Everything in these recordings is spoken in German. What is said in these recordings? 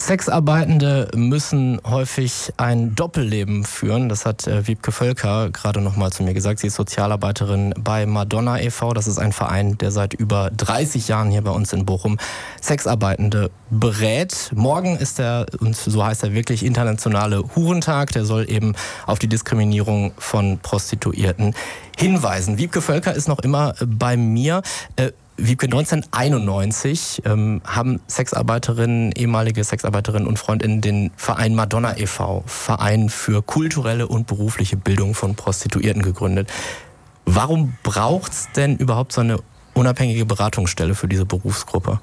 Sexarbeitende müssen häufig ein Doppelleben führen. Das hat Wiebke Völker gerade noch mal zu mir gesagt. Sie ist Sozialarbeiterin bei Madonna e.V. Das ist ein Verein, der seit über 30 Jahren hier bei uns in Bochum Sexarbeitende berät. Morgen ist und so heißt er wirklich, internationale Hurentag. Der soll eben auf die Diskriminierung von Prostituierten hinweisen. Wiebke Völker ist noch immer bei mir. Wiebke, 1991 haben ehemalige Sexarbeiterinnen und Freundinnen den Verein Madonna e.V., Verein für kulturelle und berufliche Bildung von Prostituierten, gegründet. Warum braucht es denn überhaupt so eine unabhängige Beratungsstelle für diese Berufsgruppe?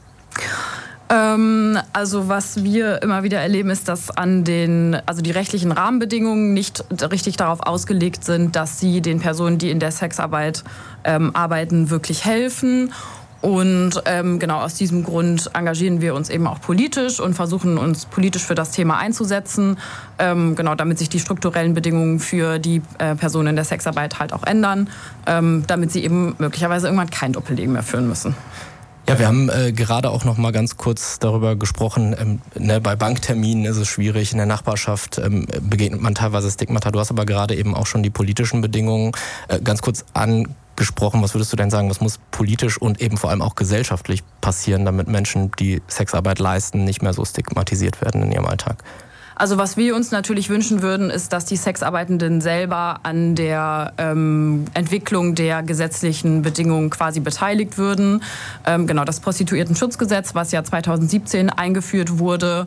Also was wir immer wieder erleben, ist, dass die rechtlichen Rahmenbedingungen nicht richtig darauf ausgelegt sind, dass sie den Personen, die in der Sexarbeit arbeiten, wirklich helfen. Und genau aus diesem Grund engagieren wir uns eben auch politisch und versuchen uns politisch für das Thema einzusetzen, genau damit sich die strukturellen Bedingungen für die Personen in der Sexarbeit halt auch ändern, damit sie eben möglicherweise irgendwann kein Doppelleben mehr führen müssen. Ja, wir haben gerade auch noch mal ganz kurz darüber gesprochen, bei Bankterminen ist es schwierig, in der Nachbarschaft begegnet man teilweise Stigmata. Du hast aber gerade eben auch schon die politischen Bedingungen ganz kurz angesprochen. Was würdest du denn sagen, was muss politisch und eben vor allem auch gesellschaftlich passieren, damit Menschen, die Sexarbeit leisten, nicht mehr so stigmatisiert werden in ihrem Alltag? Also was wir uns natürlich wünschen würden, ist, dass die Sexarbeitenden selber an der Entwicklung der gesetzlichen Bedingungen quasi beteiligt würden. Genau, das Prostituiertenschutzgesetz, was ja 2017 eingeführt wurde,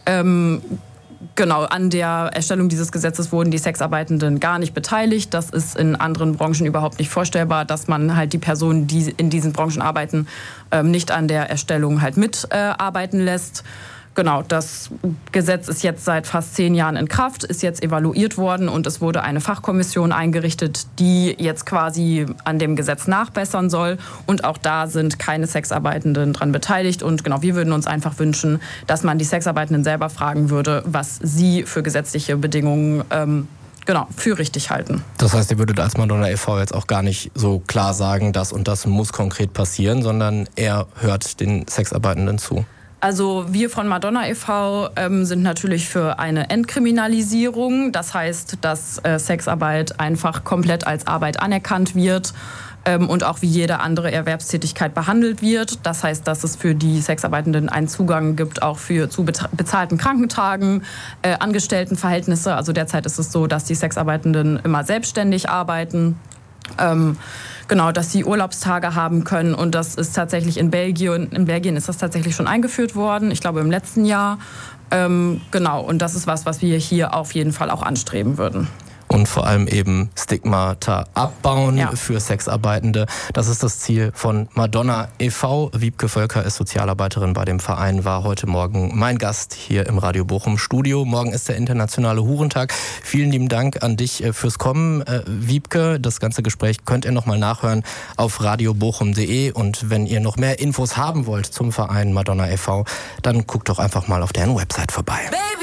genau, an der Erstellung dieses Gesetzes wurden die Sexarbeitenden gar nicht beteiligt. Das ist in anderen Branchen überhaupt nicht vorstellbar, dass man halt die Personen, die in diesen Branchen arbeiten, nicht an der Erstellung halt mitarbeiten lässt. Genau, das Gesetz ist jetzt seit fast 10 Jahren in Kraft, ist jetzt evaluiert worden und es wurde eine Fachkommission eingerichtet, die jetzt quasi an dem Gesetz nachbessern soll. Und auch da sind keine Sexarbeitenden dran beteiligt. Und genau, wir würden uns einfach wünschen, dass man die Sexarbeitenden selber fragen würde, was sie für gesetzliche Bedingungen für richtig halten. Das heißt, ihr würdet als Madonna e.V. jetzt auch gar nicht so klar sagen, das und das muss konkret passieren, sondern er hört den Sexarbeitenden zu? Also wir von Madonna e.V. Sind natürlich für eine Entkriminalisierung. Das heißt, dass Sexarbeit einfach komplett als Arbeit anerkannt wird und auch wie jede andere Erwerbstätigkeit behandelt wird. Das heißt, dass es für die Sexarbeitenden einen Zugang gibt, auch zu bezahlten Krankentagen, Angestelltenverhältnisse. Also derzeit ist es so, dass die Sexarbeitenden immer selbstständig arbeiten. Genau, dass sie Urlaubstage haben können und das ist tatsächlich in Belgien ist das tatsächlich schon eingeführt worden, ich glaube im letzten Jahr. Genau, und das ist was wir hier auf jeden Fall auch anstreben würden. Und vor allem eben Stigmata abbauen für Sexarbeitende. Das ist das Ziel von Madonna e.V. Wiebke Völker ist Sozialarbeiterin bei dem Verein, war heute Morgen mein Gast hier im Radio Bochum Studio. Morgen ist der internationale Hurentag. Vielen lieben Dank an dich fürs Kommen, Wiebke. Das ganze Gespräch könnt ihr nochmal nachhören auf radiobochum.de. Und wenn ihr noch mehr Infos haben wollt zum Verein Madonna e.V., dann guckt doch einfach mal auf deren Website vorbei.